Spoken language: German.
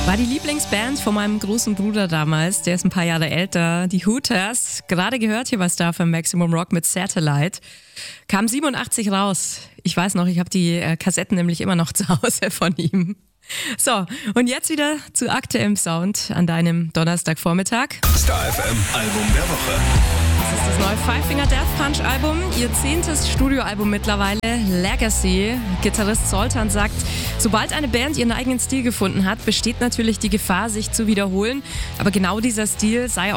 War die Lieblingsband von meinem großen Bruder damals, der ist ein paar Jahre älter, die Hooters. Gerade gehört hier was da für Maximum Rock mit Satellite. Kam 87 raus. Ich weiß noch, ich habe die Kassetten nämlich immer noch zu Hause von ihm. So, und jetzt wieder zu aktuellem Sound an deinem Donnerstagvormittag. Star FM Album der Woche. Das ist das neue Five Finger Death Punch Album, ihr 10. Studioalbum mittlerweile, Legacy. Gitarrist Zoltan sagt, sobald eine Band ihren eigenen Stil gefunden hat, besteht natürlich die Gefahr, sich zu wiederholen. Aber genau dieser Stil sei